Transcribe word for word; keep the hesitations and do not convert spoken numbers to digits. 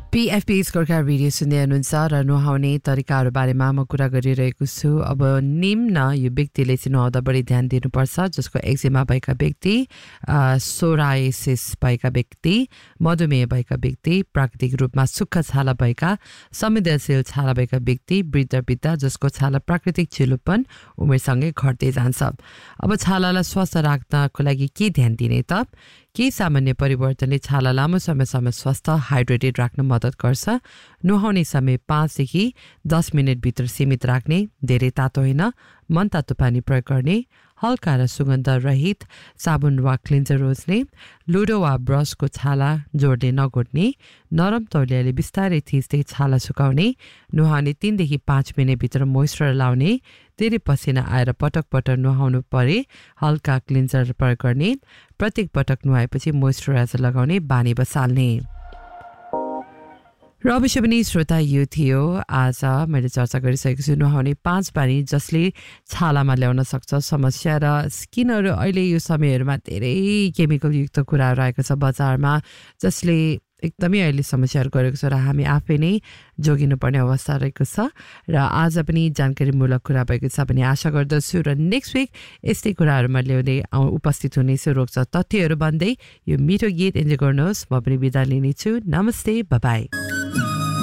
PFP scorecard video सुन्दै हुनुहुन्छ र नुहाउने तरिकाहरू बारेमा म कुरा गरिरहेको छु। अब निम्न यो व्यक्तिले चाहिँ नुहाउँदा बढी ध्यान दिनुपर्छ, जसको एक्जिमा भएका व्यक्ति, सोरायसिस भएका व्यक्ति, मधुमेह भएका व्यक्ति, प्राकृतिक रूपमा सुक्खा छाला भएका, संवेदनशील छाला भएका व्यक्ति, वृद्ध वृद्धा जसको छाला प्राकृतिक चिलोपन उमेरसँगै घट्दै जान्छ। अब छालालाई स्वस्थ राख्नको लागि के ध्यान दिने त? केही सामान्य परिवर्तनले छाला लामो समयसम्म स्वस्थ हाइड्रेटेड राख्न मद्दत गर्छ। नुहाउने समय पाँचदेखि दस मिनटभित्र सीमित राख्ने, धेरै तातो होइन, मन तातो पानी प्रयोग गर्ने, हल्का र सुगन्ध रहित साबुन वा क्लिन्जर रोज्ने, लुडो वा ब्रसको छाला जोड्ने नघोट्ने, नरम तौलियाले बिस्तारै थिच्दै छाला सुकाउने, नुहाउने तीनदेखि पाँच मिनटभित्र मोइस्चर लाउने, धेरै पसिना आएर पटक पटक नुहाउनु परे हल्का क्लिन्जर प्रयोग गर्ने, प्रत्येक पटक नुहाएपछि मोइस्चराइजर लगाउने बानी बसाल्ने। र अवश्य पनि श्रोता यो थियो आज मैले चर्चा गरिसकेको छु नुहाउने पाँच बानी जसले छालामा ल्याउन सक्छ समस्या। र स्किनहरू अहिले यो समयहरूमा धेरै केमिकलयुक्त कुराहरू आएको छ बजारमा, जसले एकदमै अहिले समस्याहरू गरेको छ र हामी आफै नै जोगिनुपर्ने अवस्था रहेको छ। र आज पनि जानकारीमूलक कुरा भएको छ भन्ने आशा गर्दछु र नेक्स्ट विक यस्तै कुराहरूमा ल्याउँदै उपस्थित हुनेछु। रोक्छ तथ्यहरू भन्दै यो मिठो गीत इन्जोय गर्नुहोस्। म पनि बिदा लिनेछु। नमस्ते, बाई बाई।